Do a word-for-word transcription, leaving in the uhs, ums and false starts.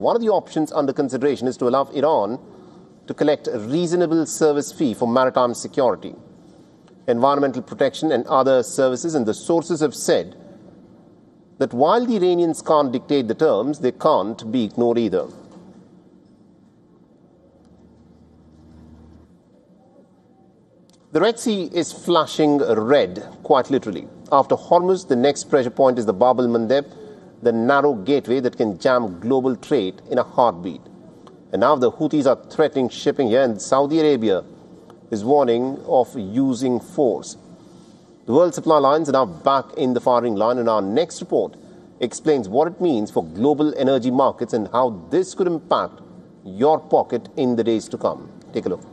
One of the options under consideration is to allow Iran to collect a reasonable service fee for maritime security, environmental protection and other services, and the sources have said that while the Iranians can't dictate the terms, they can't be ignored either. The Red Sea is flashing red, quite literally. After Hormuz, the next pressure point is the Bab el-Mandeb, the narrow gateway that can jam global trade in a heartbeat. And now the Houthis are threatening shipping here, and Saudi Arabia is warning of using force. The world supply lines are now back in the firing line, and our next report explains what it means for global energy markets and how this could impact your pocket in the days to come. Take a look.